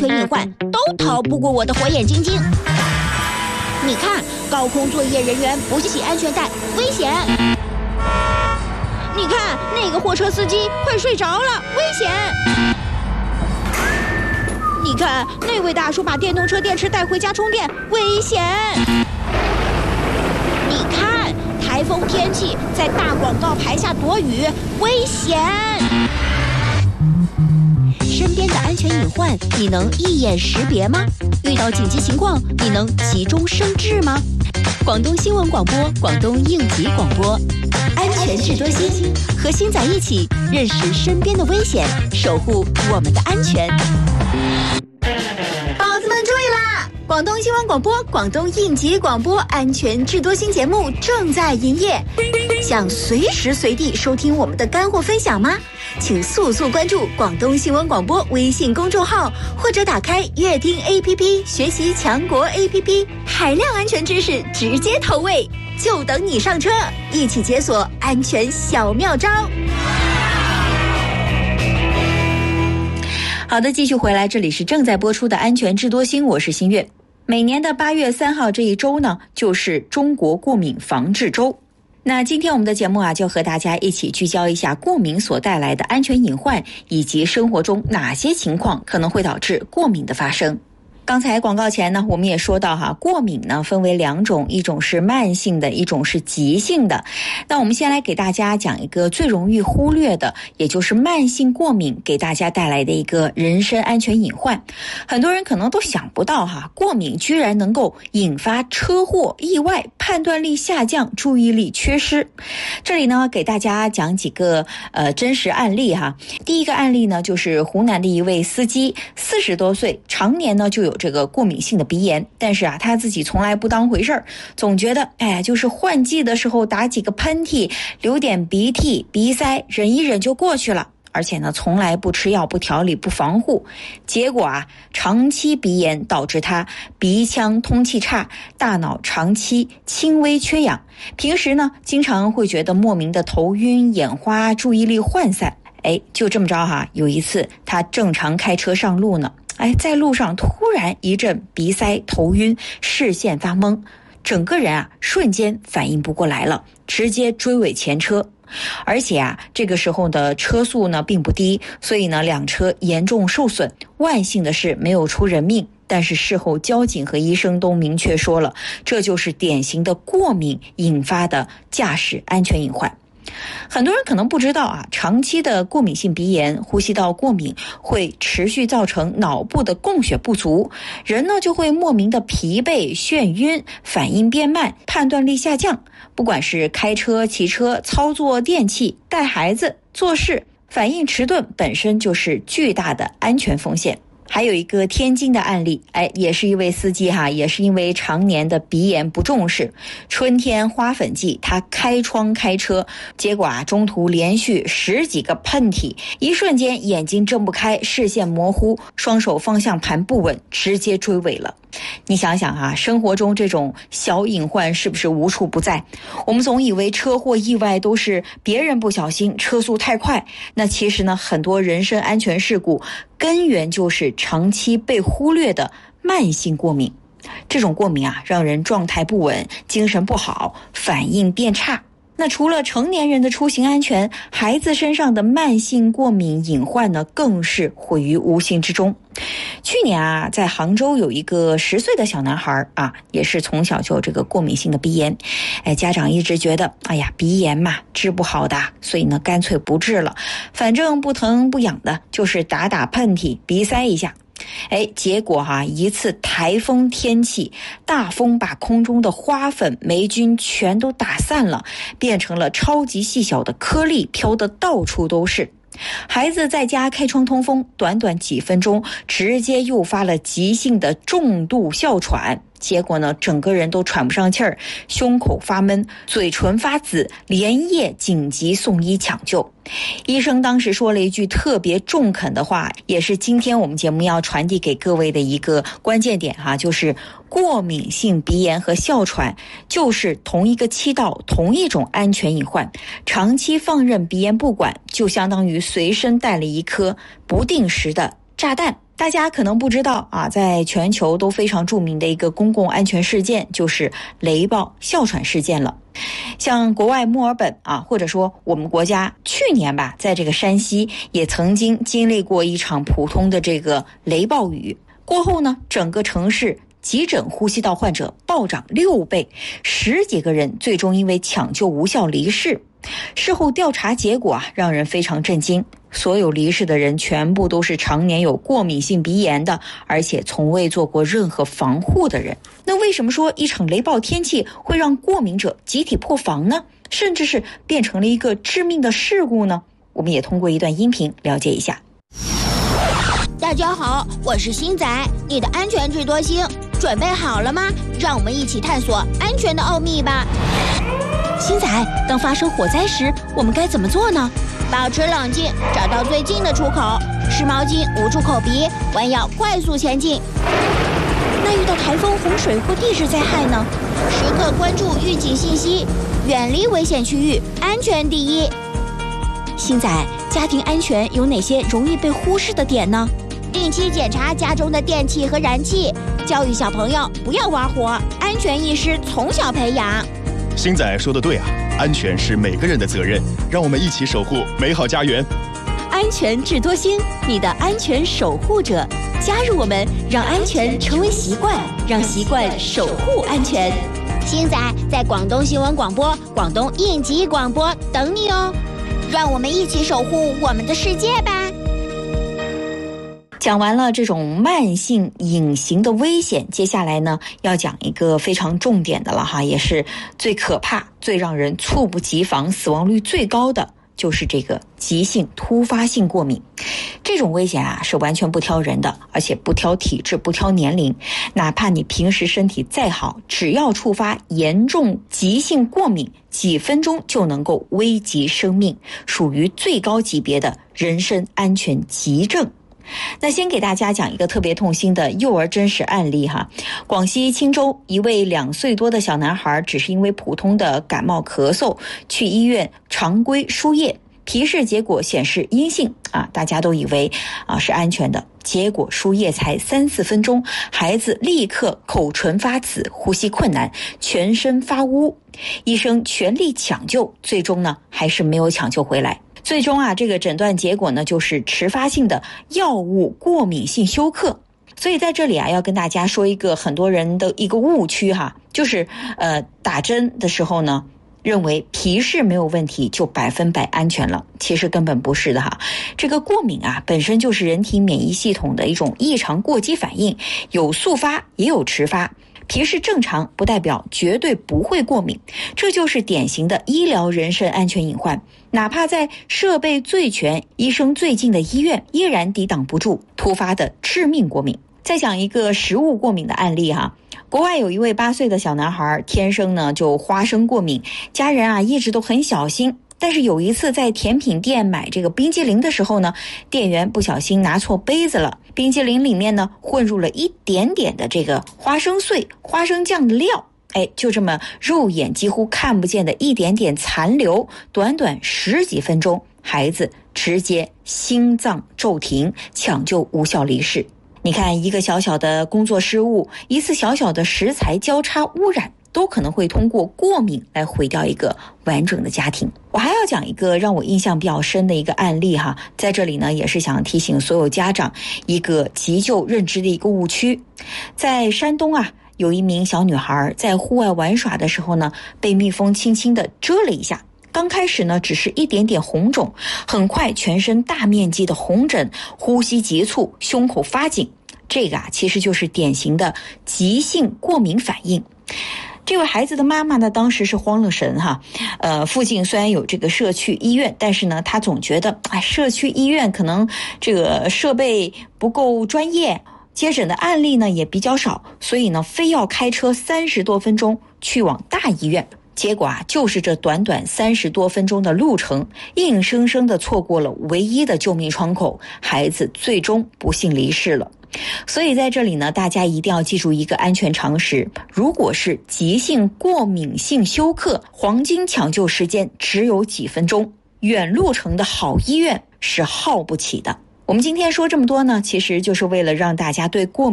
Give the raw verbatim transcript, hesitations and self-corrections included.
全隐患都逃不过我的火眼金睛。你看，高空作业人员不系安全带，危险！你看，那个货车司机快睡着了，危险！你看，那位大叔把电动车电池带回家充电，危险！你看，台风天气在大广告牌下躲雨，危险！身边的安全隐患，你能一眼识别吗？遇到紧急情况，你能急中生智吗？广东新闻广播，广东应急广播，安全智多星，和星仔一起认识身边的危险，守护我们的安全。宝子们注意啦！广东新闻广播、广东应急广播安全智多星节目正在营业。想随时随地收听我们的干货分享吗？请速速关注广东新闻广播微信公众号，或者打开乐听 A P P 学习强国 A P P， 海量安全知识直接投喂，就等你上车，一起解锁安全小妙招。好的，继续回来，这里是正在播出的安全智多星，我是新月。每年的八月三号这一周呢，就是中国过敏防治周。那今天我们的节目啊，就和大家一起聚焦一下过敏所带来的安全隐患，以及生活中哪些情况可能会导致过敏的发生。刚才广告前呢，我们也说到哈，过敏呢分为两种，一种是慢性的，一种是急性的。那我们先来给大家讲一个最容易忽略的，也就是慢性过敏给大家带来的一个人身安全隐患。很多人可能都想不到哈，过敏居然能够引发车祸、意外、判断力下降、注意力缺失。这里呢，给大家讲几个呃真实案例哈。第一个案例呢，就是湖南的一位司机，四十多岁，常年呢就有这个过敏性的鼻炎，但是啊，他自己从来不当回事儿，总觉得哎，就是换季的时候打几个喷嚏，流点鼻涕、鼻塞，忍一忍就过去了。而且呢，从来不吃药、不调理、不防护，结果啊，长期鼻炎导致他鼻腔通气差，大脑长期轻微缺氧。平时呢，经常会觉得莫名的头晕、眼花、注意力涣散。哎，就这么着哈，有一次他正常开车上路呢。哎，在路上突然一阵鼻塞、头晕、视线发懵，整个人啊瞬间反应不过来了，直接追尾前车。而且啊，这个时候的车速呢并不低，所以呢两车严重受损。万幸的是没有出人命，但是事后交警和医生都明确说了，这就是典型的过敏引发的驾驶安全隐患。很多人可能不知道啊，长期的过敏性鼻炎、呼吸道过敏会持续造成脑部的供血不足，人呢就会莫名的疲惫、眩晕，反应变慢，判断力下降。不管是开车、骑车、操作电器、带孩子、做事，反应迟钝本身就是巨大的安全风险。还有一个天津的案例，哎，也是一位司机哈，也是因为常年的鼻炎不重视，春天花粉季他开窗开车，结果啊中途连续十几个喷嚏，一瞬间眼睛睁不开，视线模糊，双手方向盘不稳，直接追尾了。你想想啊，生活中这种小隐患是不是无处不在？我们总以为车祸意外都是别人不小心，车速太快，那其实呢，很多人身安全事故根源就是长期被忽略的慢性过敏。这种过敏啊，让人状态不稳，精神不好，反应变差。那除了成年人的出行安全，孩子身上的慢性过敏隐患呢，更是毁于无形之中。去年啊，在杭州有一个十岁的小男孩啊，也是从小就有这个过敏性的鼻炎。哎，家长一直觉得，哎呀，鼻炎嘛，治不好的，所以呢，干脆不治了，反正不疼不痒的，就是打打喷嚏、鼻塞一下。哎，结果哈、啊，一次台风天气，大风把空中的花粉、霉菌全都打散了，变成了超级细小的颗粒，飘得到处都是。孩子在家开窗通风，短短几分钟，直接诱发了急性的重度哮喘。结果呢，整个人都喘不上气儿，胸口发闷，嘴唇发紫，连夜紧急送医抢救。医生当时说了一句特别中肯的话，也是今天我们节目要传递给各位的一个关键点哈、啊，就是过敏性鼻炎和哮喘就是同一个气道，同一种安全隐患。长期放任鼻炎不管，就相当于随身带了一颗不定时的炸弹。大家可能不知道啊，在全球都非常著名的一个公共安全事件就是雷暴哮喘事件了。像国外墨尔本啊，或者说我们国家去年吧，在这个山西也曾经经历过一场普通的这个雷暴雨，过后呢，整个城市急诊呼吸道患者暴涨六倍，十几个人最终因为抢救无效离世。事后调查结果啊，让人非常震惊。所有离世的人全部都是常年有过敏性鼻炎的，而且从未做过任何防护的人。那为什么说一场雷暴天气会让过敏者集体破防呢？甚至是变成了一个致命的事故呢？我们也通过一段音频了解一下。 大家好，我是星仔，你的安全智多星，准备好了吗？让我们一起探索安全的奥秘吧。 星仔，当发生火灾时，我们该怎么做呢？ 保持冷静，找到最近的出口，湿毛巾捂住口鼻，弯腰快速前进。 那遇到台风、洪水或地质灾害呢？ 时刻关注预警信息，远离危险区域，安全第一。 星仔，家庭安全有哪些容易被忽视的点呢？ 定期检查家中的电器和燃气，教育小朋友不要玩火，安全意识从小培养。 星仔说的对啊，安全是每个人的责任，让我们一起守护美好家园。 安全智多星，你的安全守护者，加入我们，让安全成为习惯，让习惯守护安全。 星仔在广东新闻广播、广东应急广播等你哦，让我们一起守护我们的世界吧。 讲完了这种慢性隐形的危险，接下来呢要讲一个非常重点的了哈，也是最可怕、最让人猝不及防、死亡率最高的，就是这个急性突发性过敏。这种危险啊是完全不挑人的，而且不挑体质、不挑年龄，哪怕你平时身体再好，只要触发严重急性过敏，几分钟就能够危及生命，属于最高级别的人身安全急症。那先给大家讲一个特别痛心的幼儿真实案例哈。广西钦州一位两岁多的小男孩，只是因为普通的感冒咳嗽，去医院常规输液，皮试结果显示阴性啊，大家都以为啊是安全的。结果输液才三四分钟，孩子立刻口唇发紫，呼吸困难，全身发乌，医生全力抢救，最终呢还是没有抢救回来。最终啊，这个诊断结果呢，就是迟发性的药物过敏性休克。所以在这里啊，要跟大家说一个很多人的一个误区哈，就是呃打针的时候呢，认为皮试没有问题就百分百安全了，其实根本不是的哈。这个过敏啊，本身就是人体免疫系统的一种异常过激反应，有速发也有迟发。皮试正常不代表绝对不会过敏，这就是典型的医疗人身安全隐患。哪怕在设备最全、医生最近的医院，依然抵挡不住突发的致命过敏。再讲一个食物过敏的案例哈。国外有一位八岁的小男孩，天生呢就花生过敏，家人啊一直都很小心。但是有一次在甜品店买这个冰激凌的时候呢，店员不小心拿错杯子了，冰激凌里面呢混入了一点点的这个花生碎、花生酱的料，哎，就这么肉眼几乎看不见的一点点残留，短短十几分钟，孩子直接心脏骤停，抢救无效离世。你看，一个小小的工作失误，一次小小的食材交叉污染，都可能会通过过敏来毁掉一个完整的家庭。我还要讲一个让我印象比较深的一个案例哈，在这里呢也是想提醒所有家长一个急救认知的一个误区。在山东啊，有一名小女孩在户外玩耍的时候呢，被蜜蜂轻轻地蛰了一下。刚开始呢只是一点点红肿，很快全身大面积的红疹，呼吸急促，胸口发紧。这个啊其实就是典型的急性过敏反应。这位孩子的妈妈呢，当时是慌了神哈。呃，附近虽然有这个社区医院，但是呢，她总觉得，哎，社区医院可能这个设备不够专业，接诊的案例呢也比较少，所以呢，非要开车三十多分钟去往大医院。结果啊，就是这短短三十多分钟的路程，硬生生的错过了唯一的救命窗口，孩子最终不幸离世了。所以在这里呢，大家一定要记住一个安全常识，如果是急性过敏性休克，黄金抢救时间只有几分钟，远路程的好医院是耗不起的。 我们今天说这么多呢，其实就是为了让大家对过敏